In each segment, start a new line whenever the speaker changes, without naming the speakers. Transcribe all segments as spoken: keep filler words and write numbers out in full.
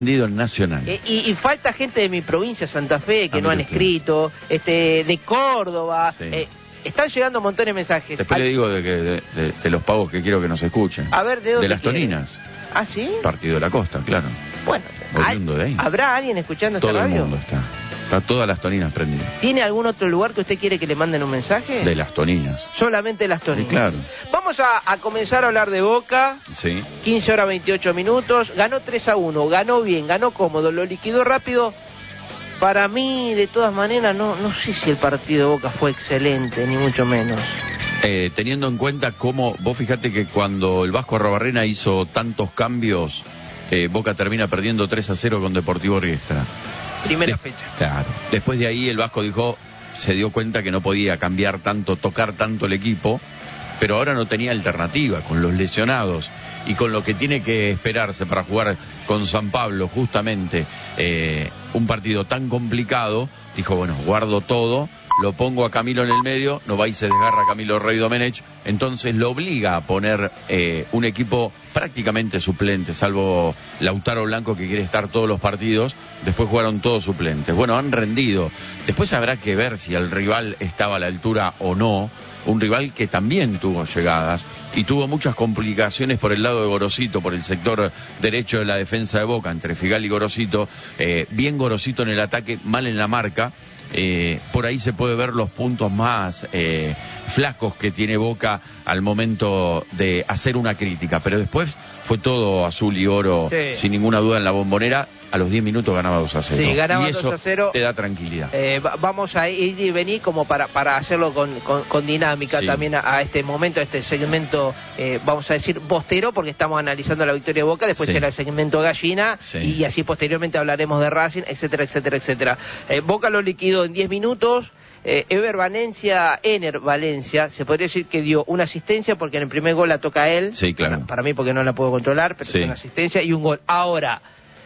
El Nacional.
Eh, y, y falta gente de mi provincia, Santa Fe, que
Ah,
no han
usted.
escrito, este, de Córdoba.
Sí.
Eh, están llegando un montón de mensajes.
Después
Al...
le digo de, que, de, de, de los pavos que quiero que nos escuchen.
A ver, ¿de dónde
De las
quiere?
Toninas.
¿Ah, sí?
Partido de la Costa, claro.
Bueno,
Volviendo
¿hay-
de ahí.
¿habrá alguien escuchando esta
Todo el
radio?
mundo está. Está todas las Toninas prendidas.
¿Tiene algún otro lugar que usted quiere que le manden un mensaje?
De las Toninas.
Solamente las Toninas.
Sí, claro.
Vamos a, a comenzar a hablar de Boca.
Sí.
quince horas veintiocho minutos. Ganó tres a uno. Ganó bien, ganó cómodo, lo liquidó rápido. Para mí, de todas maneras, no, no sé si el partido de Boca fue excelente, ni mucho menos.
Eh, teniendo en cuenta cómo, vos fijate que cuando el Vasco Arrobarrena hizo tantos cambios, eh, Boca termina perdiendo tres a cero con Deportivo Riestra.
Primera
De-
fecha.
Claro. Después de ahí el Vasco dijo, se dio cuenta que no podía cambiar tanto, tocar tanto el equipo, pero ahora no tenía alternativa con los lesionados y con lo que tiene que esperarse para jugar con San Pablo, justamente eh, un partido tan complicado. Dijo, bueno, guardo todo, lo pongo a Camilo en el medio, no va y se desgarra Camilo Rey Domenech, entonces lo obliga a poner eh, un equipo prácticamente suplente, salvo Lautaro Blanco, que quiere estar todos los partidos. Después jugaron todos suplentes. Bueno, han rendido. Después habrá que ver si el rival estaba a la altura o no. Un rival que también tuvo llegadas y tuvo muchas complicaciones por el lado de Gorosito, por el sector derecho de la defensa de Boca, entre Figal y Gorosito. Eh, bien Gorosito en el ataque, mal en la marca. Eh, por ahí se puede ver los puntos más eh, flacos que tiene Boca al momento de hacer una crítica, pero después fue todo azul y oro,
Sí.
sin ninguna duda en la Bombonera. A los diez minutos ganaba dos a cero.
Sí, ganaba
y eso
dos a cero.
te da tranquilidad.
Eh, va- vamos a ir y venir como para, para hacerlo con, con, con dinámica
Sí.
también a, a este momento, a este segmento, eh, vamos a decir, bostero, porque estamos analizando la victoria de Boca, después
Sí.
será el segmento gallina,
Sí.
y así posteriormente hablaremos de Racing, etcétera, etcétera, etcétera. Eh, Boca lo liquidó en diez minutos. Eh, Ever Valencia, Ener Valencia, se podría decir que dio una asistencia porque en el primer gol la toca él.
Sí, claro.
Para, para mí porque no la puedo controlar, pero
Sí.
es una asistencia y un gol. Ahora,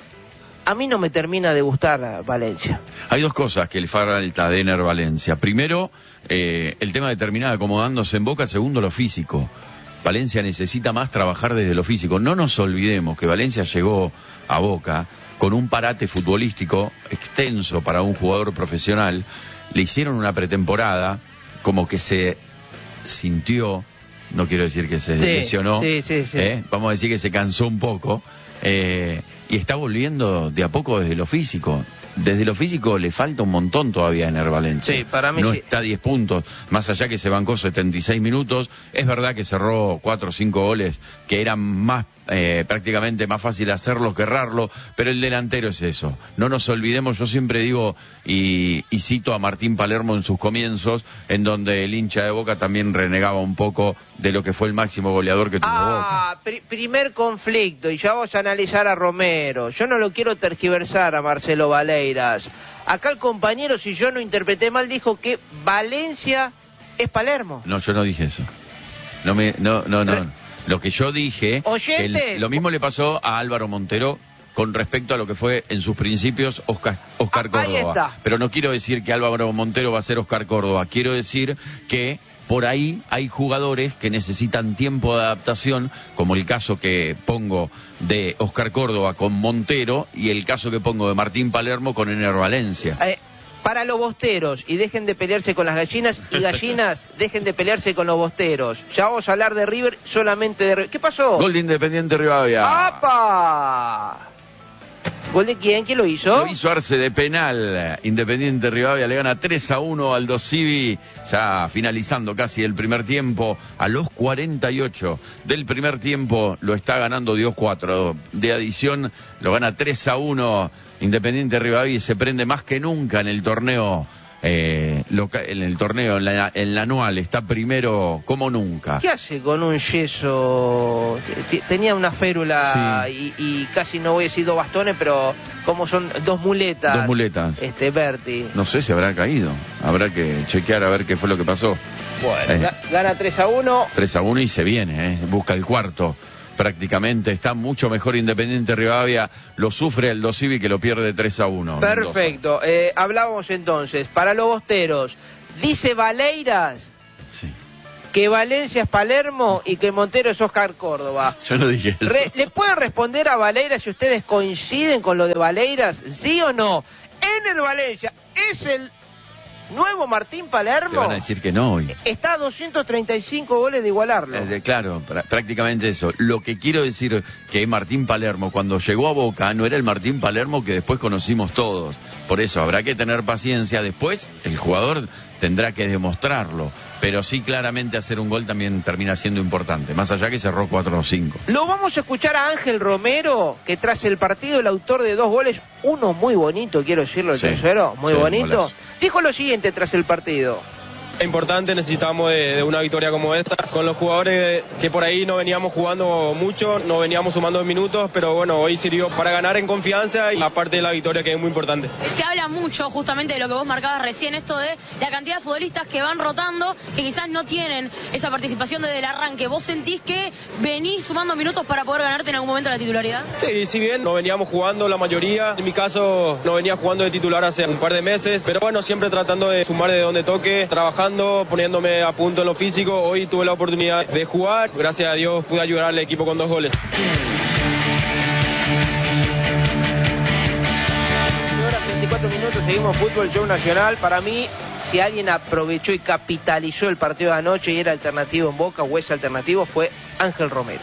a mí no me termina de gustar Valencia.
Hay dos cosas que le falta a Ener Valencia. Primero, eh, el tema de terminar acomodándose en Boca. Segundo, lo físico. Valencia necesita más trabajar desde lo físico. No nos olvidemos que Valencia llegó a Boca con un parate futbolístico extenso para un jugador profesional. Le hicieron una pretemporada, como que se sintió, no quiero decir que se
Sí,
lesionó,
sí, sí, sí.
¿eh? Vamos a decir que se cansó un poco, eh, y está volviendo de a poco desde lo físico. Desde lo físico le falta un montón todavía a Ener Valencia.
Sí, para mí
no
sí.
está a diez puntos, más allá que se bancó setenta y seis minutos. Es verdad que cerró cuatro o cinco goles que eran más eh, prácticamente más fácil hacerlo que errarlo, pero el delantero es eso. No nos olvidemos, yo siempre digo y, y cito a Martín Palermo en sus comienzos, en donde el hincha de Boca también renegaba un poco de lo que fue el máximo goleador que tuvo Boca.
Ah, pri- primer conflicto, y ya vamos a analizar a Romero. Yo no lo quiero tergiversar a Marcelo Valeiras. Acá el compañero, si yo no interpreté mal, dijo que Valencia es Palermo.
No, yo no dije eso. No me, no, no, no.
Re-
Lo que yo dije,
Oyente.
el- lo mismo le pasó a Álvaro Montero con respecto a lo que fue en sus principios Oscar, Oscar
Ah, ahí
Córdoba.
está.
Pero no quiero decir que Álvaro Montero va a ser Oscar Córdoba. Quiero decir que por ahí hay jugadores que necesitan tiempo de adaptación, como el caso que pongo de Oscar Córdoba con Montero y el caso que pongo de Martín Palermo con Ener Valencia.
Eh, para los bosteros, y dejen de pelearse con las gallinas, y gallinas, dejen de pelearse con los bosteros. Ya vamos a hablar de River, solamente de River. ¿Qué pasó?
Gol de Independiente Rivadavia.
¡Apa! ¿Gol de quién? ¿Quién lo hizo?
Lo hizo Arce de penal. Independiente Rivadavia le gana tres a uno al Aldo Civi, ya finalizando casi el primer tiempo. A los cuarenta y ocho del primer tiempo lo está ganando Dios cuatro. De adición lo gana tres a uno Independiente Rivadavia y se prende más que nunca en el torneo. Eh, loca- en el torneo, en la, en la anual, está primero como nunca.
¿Qué hace con un yeso? T- Tenía una férula
Sí.
y, y casi no voy a decir dos bastones, pero como son dos muletas.
Dos muletas.
Este, Berti.
No sé si habrá caído. Habrá que chequear a ver qué fue lo que pasó.
Bueno,
Eh.
ga- gana tres a uno.
tres a uno y se viene, ¿eh? Busca el cuarto prácticamente. Está mucho mejor Independiente Rivadavia. Lo sufre el Civi que lo pierde tres a uno.
Perfecto. Eh, hablábamos entonces, para los bosteros, dice Valeiras
Sí.
que Valencia es Palermo y que Montero es Oscar Córdoba.
Yo no dije eso.
Re, ¿Le puedo responder a Valera si ustedes coinciden con lo de Valeiras? ¿Sí o no? Ener Valencia es el nuevo Martín Palermo.
Te van a decir que no hoy.
Está a doscientos treinta y cinco goles de igualarlo.
Eh, de, claro, pr prácticamente eso. Lo que quiero decir que Martín Palermo, cuando llegó a Boca, no era el Martín Palermo que después conocimos todos. Por eso habrá que tener paciencia. Después el jugador tendrá que demostrarlo. Pero sí, claramente hacer un gol también termina siendo importante, más allá que cerró cuatro o cinco.
Lo vamos a escuchar a Ángel Romero, que tras el partido, el autor de dos goles, uno muy bonito, quiero decirlo, el sí, tercero, muy sí, bonito, golazo. Dijo lo siguiente tras el partido.
Importante, necesitamos de, de una victoria como esta, con los jugadores que por ahí no veníamos jugando mucho, no veníamos sumando minutos, pero bueno, hoy sirvió para ganar en confianza y aparte de la victoria, que es muy importante.
Se habla mucho justamente de lo que vos marcabas recién, esto de la cantidad de futbolistas que van rotando, que quizás no tienen esa participación desde el arranque. ¿Vos sentís que venís sumando minutos para poder ganarte en algún momento la titularidad?
Sí, si bien no veníamos jugando la mayoría, en mi caso no venía jugando de titular hace un par de meses, pero bueno, siempre tratando de sumar de donde toque, trabajando, poniéndome a punto en lo físico. Hoy tuve la oportunidad de jugar, gracias a Dios pude ayudar al equipo con dos goles.
Horas veinticuatro minutos, seguimos Fútbol Show Nacional. Para mí, si alguien aprovechó y capitalizó el partido de anoche y era alternativo en Boca o es alternativo, fue Ángel Romero.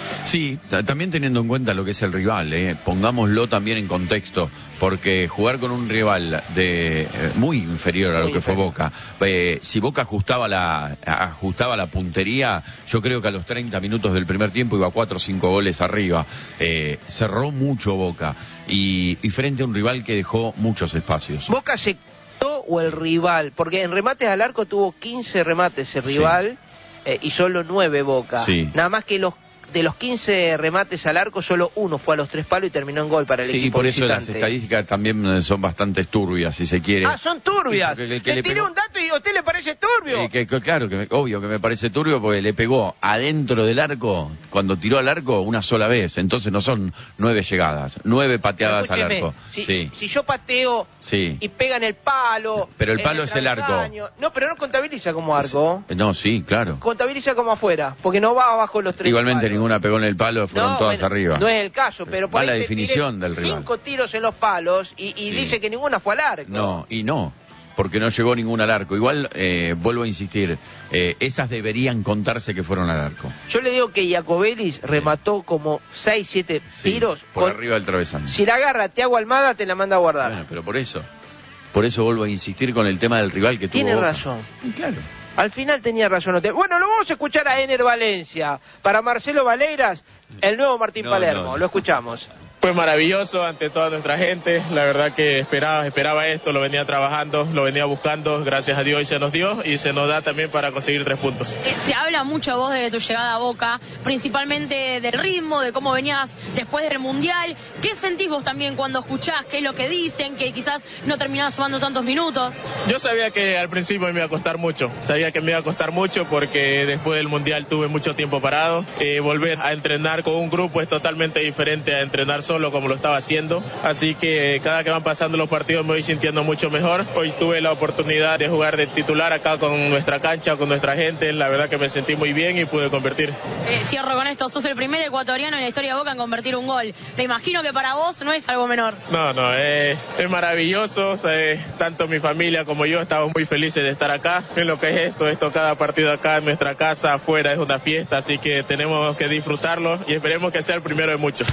Sí, también teniendo en cuenta lo que es el rival, eh, pongámoslo también en contexto, porque jugar con un rival de eh, muy inferior a muy lo que inferior. fue Boca, eh, si Boca ajustaba la ajustaba la puntería, yo creo que a los treinta minutos del primer tiempo iba cuatro o cinco goles arriba, eh, cerró mucho Boca y, y frente a un rival que dejó muchos espacios.
Boca se quitó o el rival, porque en remates al arco tuvo quince remates el rival sí. eh, y solo nueve Boca, sí. Nada más que los de los quince remates al arco, solo uno fue a los tres palos y terminó en gol para el
sí,
equipo
por eso
visitante.
Las estadísticas también son bastante turbias, si se quiere.
Ah, son turbias.
Que, que,
que le tiré pegó... un dato y a usted le parece turbio.
Eh, que, que, claro, que me, obvio que me parece turbio porque le pegó adentro del arco, cuando tiró al arco, una sola vez. Entonces no son nueve llegadas, nueve pateadas al arco.
Si,
sí.
si yo pateo sí. y pega en el palo...
Pero el palo el es el arco.
No, pero no contabiliza como arco.
No, sí, claro.
Contabiliza como afuera, porque no va abajo los tres
Igualmente
palos.
Ninguna pegó en el palo. Fueron
no,
todas
bueno,
arriba.
No es el caso, pero por
la
ahí
definición del rival.
Cinco tiros en los palos y, y sí. dice que ninguna fue al arco.
No, y no, porque no llegó ninguna al arco. Igual, eh, vuelvo a insistir, eh, esas deberían contarse que fueron al arco.
Yo le digo que Iacobelis sí. remató como seis, siete sí, tiros.
Por con... arriba del travesaño.
Si la agarra Thiago Almada, te la manda a guardar.
Bueno, pero por eso, por eso vuelvo a insistir con el tema del rival que tuvo.
Tiene
Boca.
razón.
Y claro.
Al final tenía razón. Bueno, lo vamos a escuchar a Ener Valencia. Para Marcelo Valeiras, el nuevo Martín no, Palermo. No, no. Lo escuchamos.
Fue maravilloso ante toda nuestra gente, la verdad que esperaba, esperaba esto, lo venía trabajando, lo venía buscando, gracias a Dios y se nos dio y se nos da también para conseguir tres puntos.
Se habla mucho vos de tu llegada a Boca, principalmente del ritmo, de cómo venías después del Mundial. ¿Qué sentís vos también cuando escuchás qué es lo que dicen, que quizás no terminabas sumando tantos minutos?
Yo sabía que al principio me iba a costar mucho, sabía que me iba a costar mucho porque después del Mundial tuve mucho tiempo parado. Eh, volver a entrenar con un grupo es totalmente diferente a entrenar solo como lo estaba haciendo, así que cada que van pasando los partidos me voy sintiendo mucho mejor. Hoy tuve la oportunidad de jugar de titular acá con nuestra cancha, con nuestra gente, la verdad que me sentí muy bien y pude convertir.
Eh, cierro con esto, sos el primer ecuatoriano en la historia de Boca en convertir un gol. Me imagino que para vos no es algo menor.
No, no, es, es maravilloso, o sea, es, tanto mi familia como yo estamos muy felices de estar acá. En lo que es esto, esto cada partido acá en nuestra casa, afuera es una fiesta, así que tenemos que disfrutarlo y esperemos que sea el primero de muchos.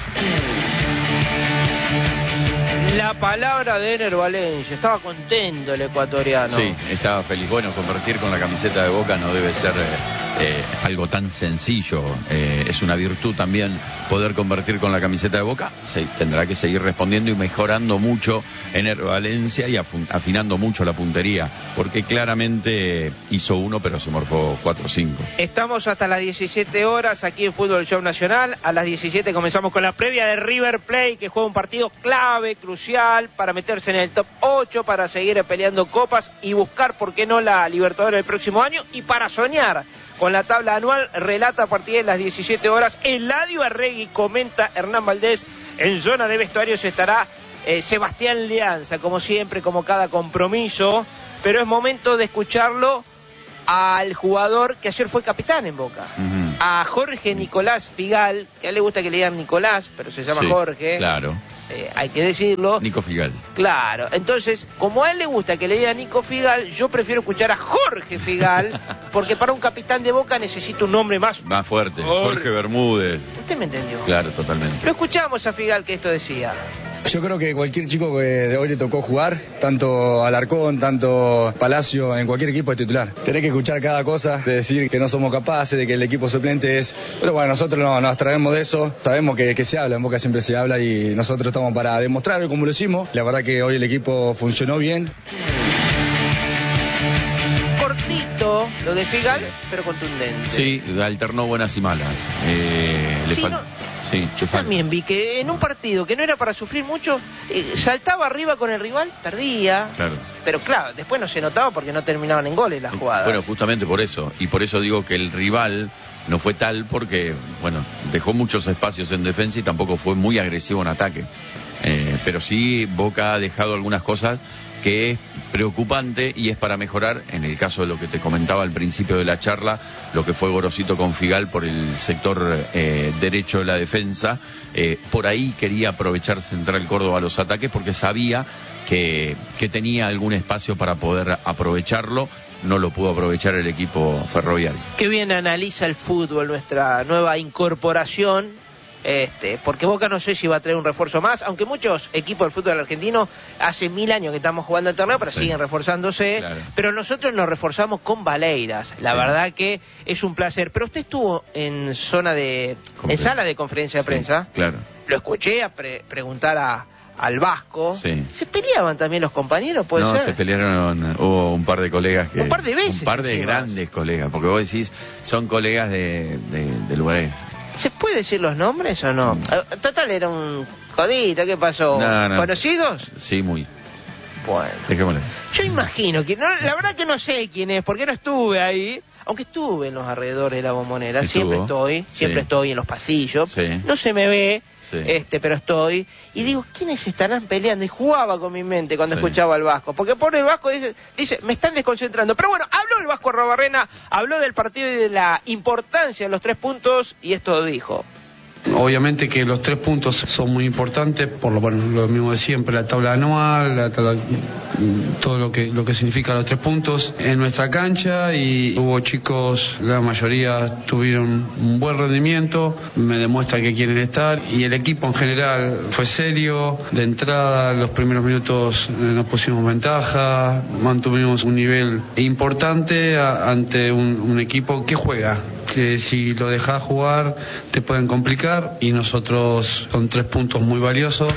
La palabra de Ener Valencia, estaba contento el ecuatoriano.
Sí, estaba feliz. Bueno, convertir con la camiseta de Boca no debe ser eh, eh, algo tan sencillo. Eh, es una virtud también poder convertir con la camiseta de Boca. Se, tendrá que seguir respondiendo y mejorando mucho Ener Valencia y afinando mucho la puntería, porque claramente hizo uno, pero se morfó cuatro o cinco.
Estamos hasta las diecisiete horas aquí en Fútbol Show Nacional. A las diecisiete comenzamos con la previa de River Plate, que juega un partido clave, crucial, para meterse en el top ocho, para seguir peleando copas y buscar, por qué no, la Libertadores del próximo año, y para soñar con la tabla anual. Relata a partir de las diecisiete horas Eladio Arregui, comenta Hernán Valdés. En zona de vestuarios estará eh, Sebastián Leanza, como siempre, como cada compromiso, pero es momento de escucharlo al jugador que ayer fue capitán en Boca, uh-huh. a Jorge Nicolás Figal, que a él le gusta que le digan Nicolás, pero se llama sí, Jorge.
Claro.
Eh, hay que decirlo.
Nico Figal.
Claro, entonces, como a él le gusta que le digan Nico Figal, yo prefiero escuchar a Jorge Figal, porque para un capitán de Boca necesito un nombre más...
Más fuerte, Jorge, Jorge Bermúdez.
¿Usted me entendió?
Claro, totalmente.
Lo escuchamos a Figal que esto decía.
Yo creo que cualquier chico que hoy le tocó jugar, tanto Alarcón, tanto Palacio, en cualquier equipo es titular. Tenés que escuchar cada cosa, de decir que no somos capaces, de que el equipo suplente es... Pero bueno, nosotros no, nos traemos de eso, sabemos que, que se habla, en Boca siempre se habla y nosotros estamos para demostrar como lo hicimos. La verdad que hoy el equipo funcionó bien.
Cortito lo de Figal, sí, pero contundente.
Sí, alternó buenas y malas. Eh, le
sí,
fal...
no...
Sí,
yo también vi que en un partido que no era para sufrir mucho, eh, saltaba arriba con el rival, perdía.
Claro.
Pero claro, después no se notaba porque no terminaban en goles las jugadas.
Bueno, justamente por eso. Y por eso digo que el rival no fue tal porque, bueno, dejó muchos espacios en defensa y tampoco fue muy agresivo en ataque. Eh, pero sí, Boca ha dejado algunas cosas que es preocupante y es para mejorar, en el caso de lo que te comentaba al principio de la charla, lo que fue Gorosito con Figal por el sector eh, derecho de la defensa. Eh, por ahí quería aprovechar Central Córdoba los ataques porque sabía que, que tenía algún espacio para poder aprovecharlo. No lo pudo aprovechar el equipo ferroviario.
Qué bien analiza el fútbol nuestra nueva incorporación. Este, porque Boca no sé si va a traer un refuerzo más, aunque muchos equipos del fútbol argentino hace mil años que estamos jugando el torneo, pero sí, siguen reforzándose, claro. Pero nosotros nos reforzamos con Valeiras, la sí. verdad que es un placer. Pero usted estuvo en zona de, en sala de conferencia de sí, prensa,
claro.
Lo escuché a pre preguntar a al Vasco,
sí.
¿Se peleaban también los compañeros? ¿Puede
no,
ser?
se pelearon, hubo un par de colegas que...
Un par de veces.
Un par de grandes colegas, porque vos decís, son colegas de, de, de lugares...
¿Se puede decir los nombres o no? Mm. Total, era un jodito, ¿qué pasó?
No, no.
¿Conocidos?
Sí, muy.
Bueno.
Dejémosle.
Yo imagino que, no, la verdad que no sé quién es, porque no estuve ahí, aunque estuve en los alrededores de la Bombonera, ¿Estuvo? siempre estoy, siempre sí. estoy en los pasillos,
sí.
no se me ve,
sí.
este, pero estoy, y digo, ¿quiénes estarán peleando? Y jugaba con mi mente cuando sí. escuchaba al Vasco, porque por el Vasco dice, dice, me están desconcentrando, pero bueno, habló el Vasco Arruabarrena, habló del partido y de la importancia de los tres puntos, y esto dijo.
Obviamente que los tres puntos son muy importantes, por lo, bueno, lo mismo de siempre, la tabla anual, la tabla, todo lo que, lo que significa los tres puntos en nuestra cancha, y hubo chicos, la mayoría tuvieron un buen rendimiento, me demuestra que quieren estar, y el equipo en general fue serio, de entrada los primeros minutos nos pusimos ventaja, mantuvimos un nivel importante a, ante un, un equipo que juega, que si lo dejas jugar te pueden complicar, y nosotros con tres puntos muy valiosos.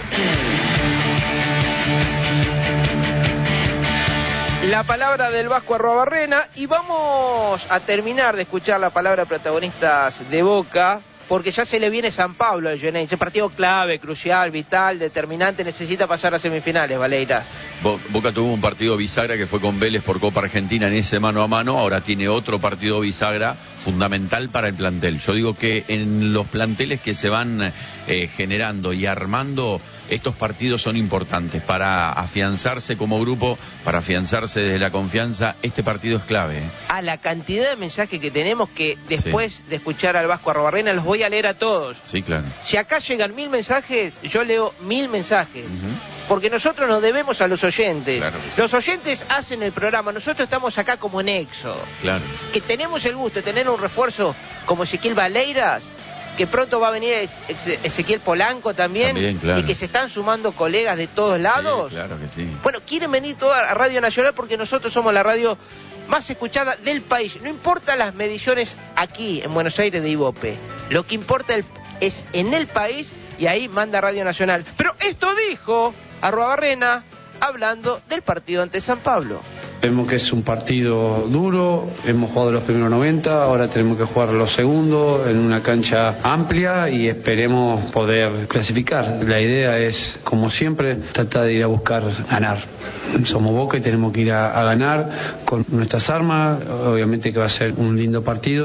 La palabra del Vasco Arruabarrena, y vamos a terminar de escuchar la palabra de protagonistas de Boca, porque ya se le viene San Pablo al Geneise, partido clave, crucial, vital, determinante, necesita pasar a semifinales, Valeiras.
Boca tuvo un partido bisagra que fue con Vélez por Copa Argentina en ese mano a mano, ahora tiene otro partido bisagra fundamental para el plantel. Yo digo que en los planteles que se van eh, generando y armando, estos partidos son importantes para afianzarse como grupo, para afianzarse desde la confianza. Este partido es clave. ¿eh?
A la cantidad de mensajes que tenemos, que después sí. de escuchar al Vasco Arruabarrena los voy a leer a todos.
Sí, claro.
Si acá llegan mil mensajes, yo leo mil mensajes.
Uh-huh.
Porque nosotros nos debemos a los oyentes.
Claro que sí.
Los oyentes hacen el programa, nosotros estamos acá como nexo.
Claro.
Que tenemos el gusto de tener un refuerzo como Ezequiel Valeiras, que pronto va a venir Ezequiel Polanco también,
también claro.
y que se están sumando colegas de todos lados.
Sí, claro que sí.
Bueno, quieren venir toda a Radio Nacional porque nosotros somos la radio más escuchada del país. No importa las mediciones aquí en Buenos Aires de Ibope, lo que importa es en el país, y ahí manda Radio Nacional. Pero esto dijo Arruabarrena hablando del partido ante San Pablo.
Vemos que es un partido duro, hemos jugado los primeros noventa, ahora tenemos que jugar los segundos en una cancha amplia y esperemos poder clasificar. La idea es, como siempre, tratar de ir a buscar ganar. Somos Boca y tenemos que ir a, a ganar con nuestras armas, obviamente que va a ser un lindo partido.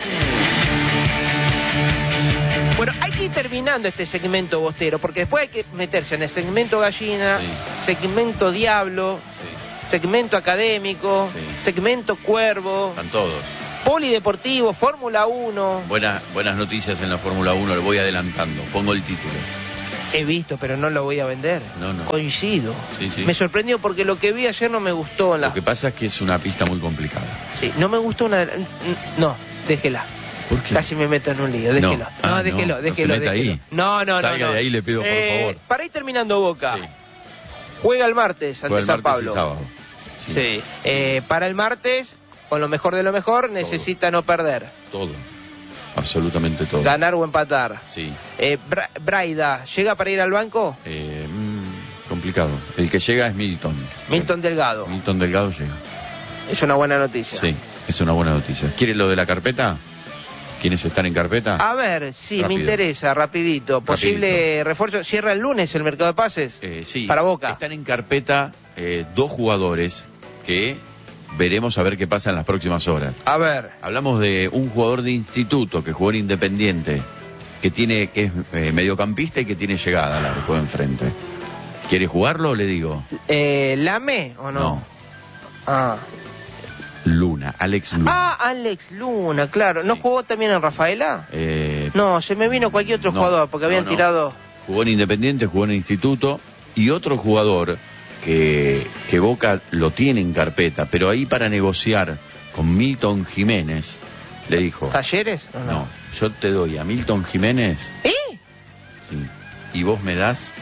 Bueno, hay que ir terminando este segmento bostero, porque después hay que meterse en el segmento gallina, sí. segmento diablo... Sí. segmento académico,
Sí.
segmento cuervo,
Están todos.
polideportivo, Fórmula uno.
Buena, buenas noticias en la Fórmula uno, lo voy adelantando. Pongo el título.
He visto, pero no lo voy a vender.
No, no.
Coincido.
Sí, sí.
Me sorprendió porque lo que vi ayer no me gustó. En la...
Lo que pasa es que es una pista muy complicada.
Sí, no me gustó una... de la- No, déjela.
¿Por qué?
Casi me meto en un lío, déjelo. No,
Ah, no,
déjelo,
no
déjelo.
se meta
déjelo.
ahí.
No, no, no.
Salga
no.
de ahí, le pido, por
Eh,
favor.
Para ir terminando, Boca.
Sí.
Juega el martes ante
Juega el
San
martes
Pablo.
y sábado. Sí.
Sí. Eh, para el martes, con lo mejor de lo mejor, necesita no perder.
Todo. Absolutamente todo.
Ganar o empatar.
Sí.
Eh, Bra- Braida, ¿llega para ir al banco?
Eh, mm, complicado. El que llega es Milton.
Milton Delgado.
Milton Delgado llega.
Es una buena noticia.
Sí, es una buena noticia. ¿Quiere lo de la carpeta? ¿Quiénes están en carpeta?
A ver, sí,
Rápido.
me interesa, rapidito. Posible refuerzo. ¿Cierra el lunes el mercado de pases?
Eh, sí.
Para Boca.
Están en carpeta eh, dos jugadores que veremos a ver qué pasa en las próximas horas.
A ver.
Hablamos de un jugador de instituto que jugó en Independiente, que tiene que es eh, mediocampista y que tiene llegada al arco de enfrente. ¿Quiere jugarlo? Le digo.
Eh, ¿Lame o no?
No.
Ah.
Luna, Alex Luna.
Ah, Alex Luna, claro. ¿No
Sí.
jugó también en Rafaela?
Eh,
No, se me vino cualquier otro
no,
jugador porque habían
no, no.
tirado.
Jugó en Independiente, jugó en Instituto y otro jugador que, que Boca lo tiene en carpeta, pero ahí para negociar con Milton Jiménez le dijo,
¿Talleres? o
no, yo te doy a Milton Jiménez,
¿Eh?
sí, y vos me das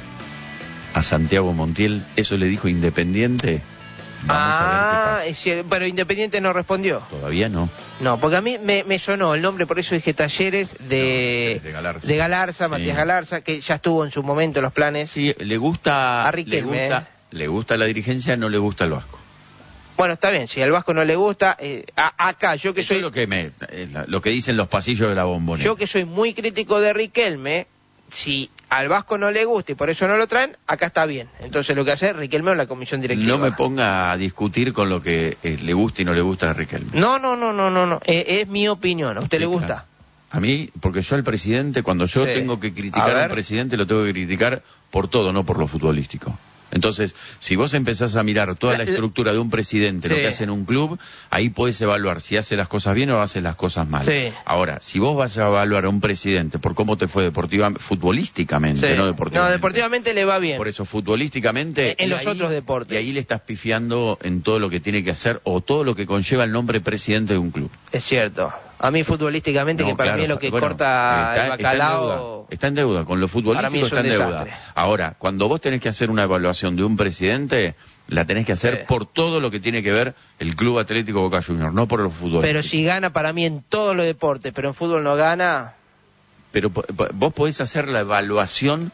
a Santiago Montiel, eso le dijo Independiente. Vamos
ah,
a ver qué pasa.
es cierto, pero Independiente no respondió.
Todavía no.
No, porque a mí me, me sonó el nombre, por eso dije Talleres de,
No, de Galarza.
de Galarza,
Sí.
Matías Galarza, que ya estuvo en su momento en los planes.
Sí, le gusta,
A
le
Riquelme,
gusta, le gusta la dirigencia, no le gusta el Vasco.
Bueno, está bien, si al Vasco no le gusta, eh, a- acá yo que
Eso
soy
es lo que me, es la- lo que dicen los pasillos de la Bombonera.
yo que soy muy crítico de Riquelme, si al Vasco no le gusta y por eso no lo traen, acá está bien. Entonces lo que hace es Riquelme o la comisión directiva.
No me ponga a discutir con lo que eh, le gusta y no le gusta a Riquelme.
No, no, no, no, no, no. Eh, es mi opinión. ¿A usted
Sí,
le gusta?
claro. A mí, porque yo al presidente, cuando yo
Sí.
tengo que
A
criticar a,
ver.
un presidente, lo tengo que criticar por todo, no por lo futbolístico. Entonces, si vos empezás a mirar toda la,
La- la-
estructura de un presidente, lo
Sí.
que hace en un club, ahí podés evaluar si hace las cosas bien o hace las cosas mal.
Sí.
Ahora, si vos vas a evaluar a un presidente por cómo te fue deportiva, futbolísticamente,
Sí.
no deportivamente.
No, deportivamente le va bien.
Por eso, futbolísticamente...
En
y
los otros deportes.
Y ahí le estás pifiando en todo lo que tiene que hacer o todo lo que conlleva el nombre presidente de un club.
Es cierto. A mí futbolísticamente,
No,
que para
claro,
mí es lo que
bueno,
corta
está-
el
está en
bacalao.
deuda, Está en deuda, con lo
Para mí
futbolístico
es un
está en deuda.
desastre.
Ahora, cuando vos tenés que hacer una evaluación de un presidente, la tenés que hacer
Sí.
por todo lo que tiene que ver el Club Atlético Boca Juniors, no por lo futbolístico.
Pero si gana para mí en todos los deportes, pero en fútbol no gana.
Pero po- po- vos podés hacer la evaluación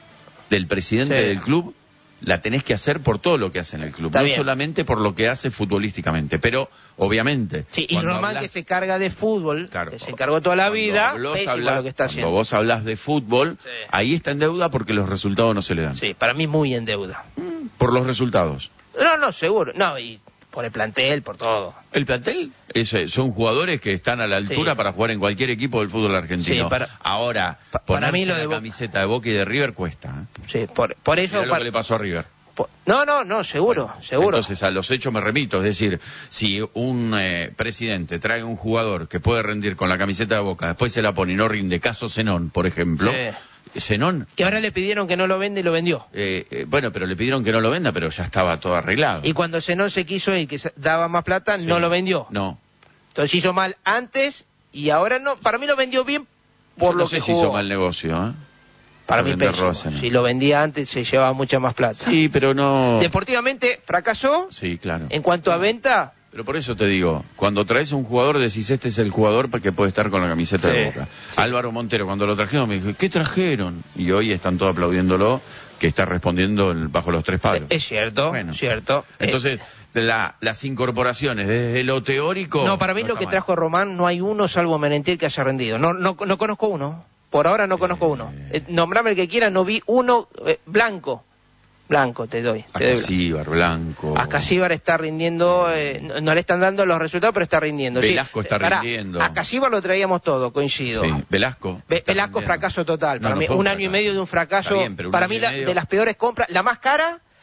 del presidente
Sí.
del club, la tenés que hacer por todo lo que hace en el club,
Está
no
bien.
solamente por lo que hace futbolísticamente, pero obviamente...
Sí, y
cuando
Román,
hablas-
que se carga de fútbol,
Claro,
que se encargó toda la
cuando
vida,
vos
pésimo
hablás-
lo que está
cuando
haciendo.
vos hablas de fútbol,
Sí.
ahí está en deuda porque los resultados no se le dan.
Sí, para mí muy en deuda.
Por los resultados.
No, no, seguro. No, y por el plantel, por todo.
El plantel es, eh, son jugadores que están a la altura
Sí.
para jugar en cualquier equipo del fútbol argentino.
Sí, para-
Ahora,
pa- para
ponerse
mí lo
la
de Boca-
camiseta de Boca y de River cuesta. ¿eh?
Sí, por, por eso...
Mirá lo
para-
que le pasó a River.
por- no, no, no, seguro, seguro.
Entonces a los hechos me remito, es decir, si un eh, presidente trae un jugador que puede rendir con la camiseta de Boca, después se la pone y no rinde, caso Zenón, por ejemplo, Zenón,
Que ahora le pidieron que no lo vende y lo vendió.
eh, eh, bueno, pero le pidieron que no lo venda, pero ya estaba todo arreglado.
Y cuando Zenón se quiso ir, que se- daba más plata,
Sí.
no lo vendió.
No.
Entonces hizo mal antes y ahora no. Para mí lo vendió bien por
Yo no
lo
sé
que
si
jugó.
hizo mal negocio, ¿eh?
Para
Por
mí
vender
pésimo.
Rosen.
Si lo vendía antes se llevaba mucha más plata.
Sí, pero no...
Deportivamente fracasó.
Sí, claro.
En cuanto a venta,
Pero por eso te digo, cuando traes un jugador decís, este es el jugador que puede estar con la camiseta
Sí,
de Boca.
sí.
Álvaro Montero, cuando lo trajeron, me dijo, ¿qué trajeron? Y hoy están todos aplaudiéndolo, que está respondiendo el- bajo los tres palos.
es cierto,
Bueno.
cierto.
Entonces, la- las incorporaciones, desde lo teórico...
Eh, no, para mí
no
lo
está
que
mal.
trajo Román, no hay uno salvo Menentiel que haya rendido. No, no, no conozco uno. Por ahora no conozco uno. Eh, nombrame el que quiera, no vi uno eh, blanco. Blanco, te doy. Te doy blanco.
Acasíbar, Blanco...
Acasíbar está rindiendo, eh, no, no le están dando los resultados, pero está rindiendo. sí.
Velasco está
Eh, pará,
rindiendo.
Acasíbar lo traíamos todo, coincido.
Sí, Velasco.
Ve-
está
Velasco
rindiendo.
fracaso total.
No,
Para
no
mí
fue
un año y
fracaso.
medio de un fracaso.
Está bien, pero un
para
año
mí
y
la-
medio-
de las peores compras, la más cara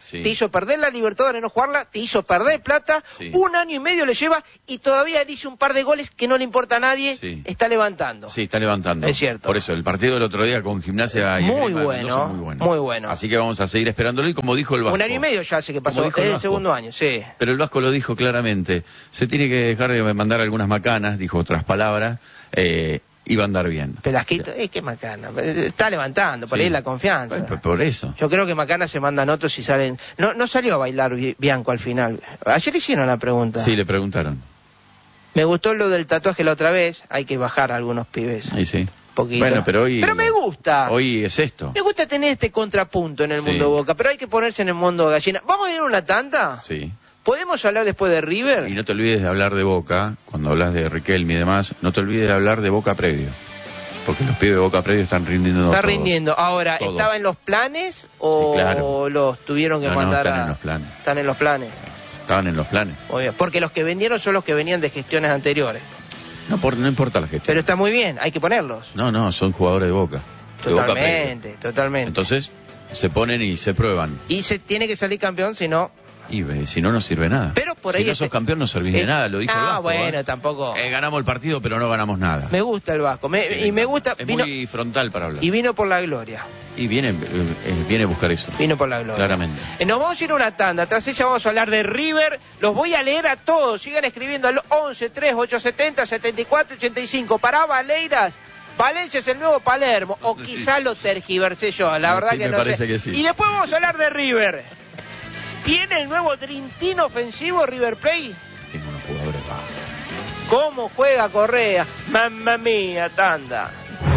Sí.
te hizo perder la Libertadores, no jugarla, te hizo perder plata,
Sí.
un año y medio le lleva y todavía le hizo un par de goles que no le importa a nadie,
Sí.
está levantando.
Sí, está levantando.
Es cierto.
Por eso, el partido del otro día con Gimnasia y
Muy
Esgrima
bueno,
Mendoza, muy bueno.
muy bueno.
Así que vamos a seguir esperándolo y como dijo el Vasco.
Un año y medio ya hace que pasó,
Como dijo
es
el
el
Vasco.
segundo año, sí.
Pero el Vasco lo dijo claramente, se tiene que dejar de mandar algunas macanas, dijo otras palabras, eh, y va a andar bien.
Pelasquito, es que Macana, está levantando, por
Sí.
ahí la confianza.
Por, por eso.
Yo creo que Macana se mandan otros y salen... No, no salió a bailar Bi- Bianco al final. Ayer le hicieron la pregunta.
Sí, le preguntaron.
Me gustó lo del tatuaje la otra vez, hay que bajar a algunos pibes.
Ahí sí.
Poquito.
Bueno, pero hoy...
Pero me gusta.
Hoy es esto.
Me gusta tener este contrapunto en el
Sí.
mundo Boca, pero hay que ponerse en el mundo gallina. ¿Vamos a ir a una tanda?
Sí.
¿Podemos hablar después de River?
Y no te olvides de hablar de Boca, cuando hablas de Riquelme y demás, no te olvides de hablar de Boca previo. Porque los pibes de Boca previo están rindiendo.
Está
todos.
rindiendo. Ahora,
Todos.
¿estaba en los planes o
Sí, claro.
los tuvieron que
No, no,
mandar
están
a...
en los planes.
Están en los planes.
Estaban en los planes.
Muy bien. Porque los que vendieron son los que venían de gestiones anteriores.
No, por, no importa la gestión.
Pero está muy bien, hay que ponerlos.
No, no, son jugadores de Boca. De Boca previo.
Totalmente, totalmente.
Entonces, se ponen y se prueban.
Y se tiene que salir campeón, si no...
Y ve, si no, no sirve nada.
Pero por
si
ahí
no
este-
sos campeón, no servís de
Eh,
nada, lo dijo
ah,
el Vasco.
bueno,
¿eh?
tampoco...
Eh, ganamos el partido, pero no ganamos nada.
Me gusta el Vasco, me-
Sí,
y me gusta...
Es
Vino,
muy frontal para hablar.
y vino por la gloria,
Y viene, eh, eh, viene a buscar eso.
vino por la gloria.
Claramente.
Eh, Nos vamos a ir a una tanda, tras ella vamos a hablar de River, los voy a leer a todos, sigan escribiendo al once, tres, ocho setenta, setenta y cuatro, ochenta y cinco, para Valeiras, Valencia es el nuevo Palermo, o quizá lo tergiversé yo, la
No,
verdad
sí,
que
me
no
parece
sé.
que sí.
Y después vamos a hablar de River. ¿Tiene el nuevo Dream Team ofensivo River Plate?
Tiene unos jugadores bajos.
¿Cómo juega Correa? Mamma mía, tanda.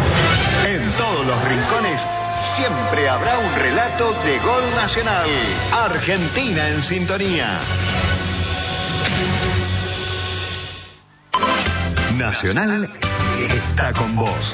En todos los rincones siempre habrá un relato de gol nacional. Argentina en sintonía. Nacional está con vos.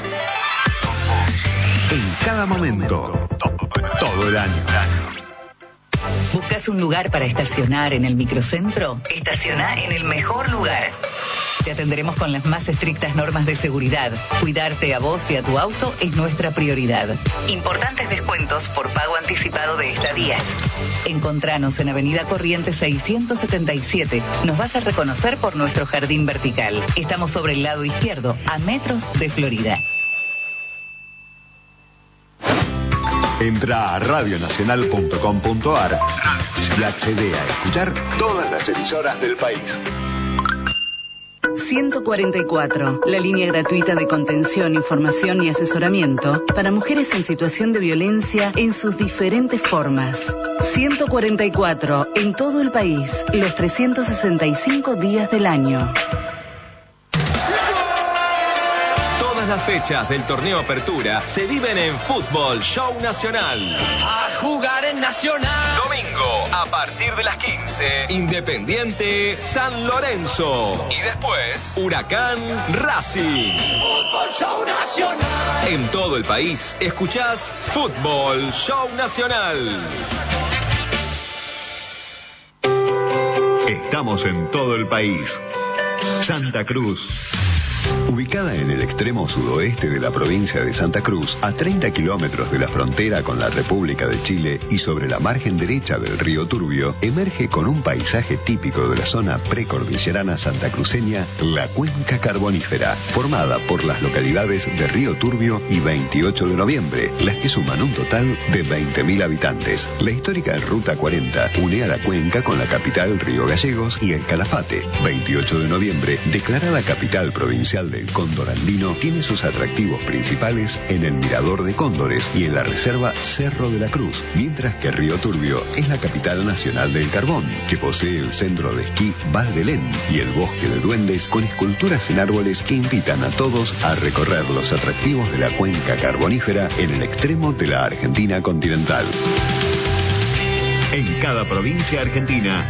En cada momento, todo el año.
¿Buscas un lugar para estacionar en el microcentro? Estaciona en el mejor lugar. Te atenderemos con las más estrictas normas de seguridad. Cuidarte a vos y a tu auto es nuestra prioridad. Importantes descuentos por pago anticipado de estadías. Encontranos en Avenida Corrientes seiscientos setenta y siete. Nos vas a reconocer por nuestro jardín vertical. Estamos sobre el lado izquierdo, a metros de Florida.
Entra a radio nacional punto com punto ar y accede a escuchar todas las emisoras del país.
ciento cuarenta y cuatro, la línea gratuita de contención, información y asesoramiento para mujeres en situación de violencia en sus diferentes formas. ciento cuarenta y cuatro, en todo el país, los trescientos sesenta y cinco días del año.
Todas las fechas del torneo Apertura se viven en Fútbol Show Nacional.
A jugar en Nacional.
Domingo, a partir de las quince, Independiente San Lorenzo. Y después, Huracán Racing.
Fútbol Show Nacional.
En todo el país, escuchás Fútbol Show Nacional.
Estamos en todo el país. Santa Cruz. Ubicada en el extremo sudoeste de la provincia de Santa Cruz, a treinta kilómetros de la frontera con la República de Chile y sobre la margen derecha del río Turbio, emerge con un paisaje típico de la zona precordillerana santacruceña, la Cuenca Carbonífera, formada por las localidades de Río Turbio y veintiocho de noviembre, las que suman un total de veinte mil habitantes. La histórica Ruta cuarenta une a la cuenca con la capital Río Gallegos y el Calafate. veintiocho de noviembre, declarada capital provincial del Cóndor andino, tiene sus atractivos principales en el Mirador de Cóndores y en la Reserva Cerro de la Cruz, mientras que Río Turbio es la capital nacional del carbón, que posee el centro de esquí Val d'Elen y el bosque de duendes con esculturas en árboles que invitan a todos a recorrer los atractivos de la cuenca carbonífera en el extremo de la Argentina continental. En cada provincia argentina,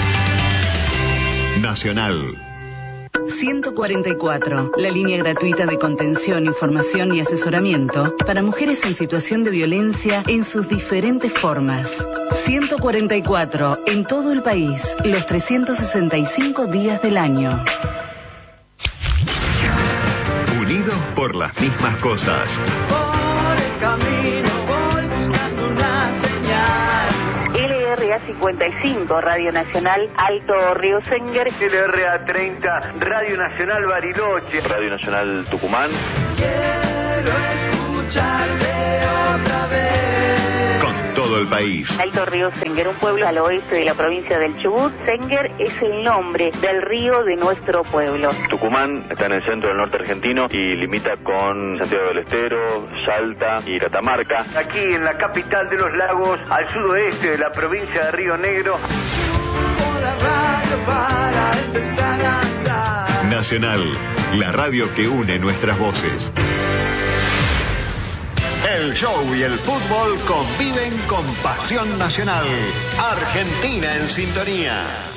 Nacional.
ciento cuarenta y cuatro, la línea gratuita de contención, información y asesoramiento para mujeres en situación de violencia en sus diferentes formas. ciento cuarenta y cuatro, en todo el país, los trescientos sesenta y cinco días del año.
Unidos por las mismas cosas.
Por el camino voy buscando una señal.
L R A cincuenta y cinco, Radio Nacional Alto Río Senguer.
L R A treinta, Radio Nacional Bariloche.
Radio Nacional Tucumán.
Quiero escucharte otra vez.
Con todo el país.
Alto Río Senguer, un pueblo al oeste de la provincia del Chubut. Senguer es el nombre del río de nuestro pueblo.
Tucumán está en el centro del norte argentino y limita con Santiago del Estero, Salta y Catamarca.
Aquí en la capital de los lagos, al sudoeste de la provincia de Río Negro.
Nacional, la radio que une nuestras voces. El show y el fútbol conviven con pasión nacional. Argentina en sintonía.